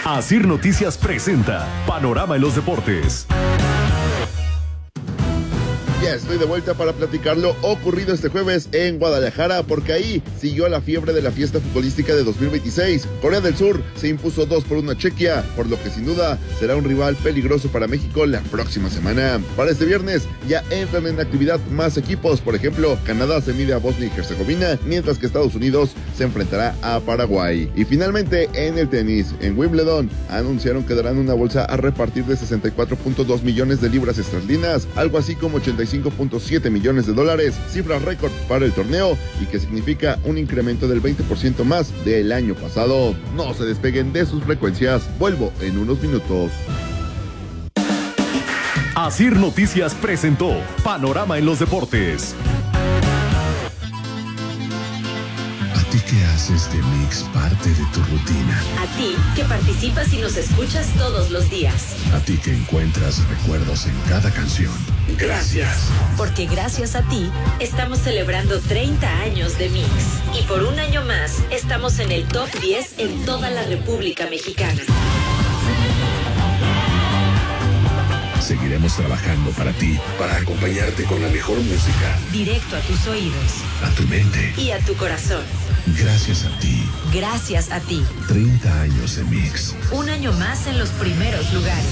Asir Noticias presenta Panorama en los Deportes. Ya estoy de vuelta para platicar lo ocurrido este jueves en Guadalajara, porque ahí siguió la fiebre de la fiesta futbolística de 2026. Corea del Sur se impuso 2-1 a Chequia, por lo que sin duda será un rival peligroso para México la próxima semana. Para este viernes ya entran en actividad más equipos. Por ejemplo, Canadá se mide a Bosnia y Herzegovina, mientras que Estados Unidos se enfrentará a Paraguay. Y finalmente, en el tenis, en Wimbledon, anunciaron que darán una bolsa a repartir de 64.2 millones de libras esterlinas, algo así como 85.7 millones de dólares, cifra récord para el torneo y que significa un incremento del 20% más del año pasado. No se despeguen de sus frecuencias, vuelvo en unos minutos. Asir Noticias presentó Panorama en los Deportes. ¿A ti que haces de Mix parte de tu rutina? A ti que participas y nos escuchas todos los días. A ti que encuentras recuerdos en cada canción. Gracias. Porque gracias a ti estamos celebrando 30 años de Mix. Y por un año más estamos en el top 10 en toda la República Mexicana. Seguiremos trabajando para ti, para acompañarte con la mejor música. Directo a tus oídos. A tu mente. Y a tu corazón. Gracias a ti. Gracias a ti. 30 años de Mix. Un año más en los primeros lugares.